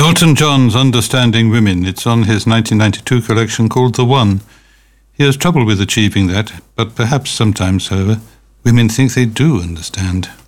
Elton John's Understanding Women. It's on his 1992 collection called The One. He has trouble with achieving that, but perhaps sometimes, however, women think they do understand.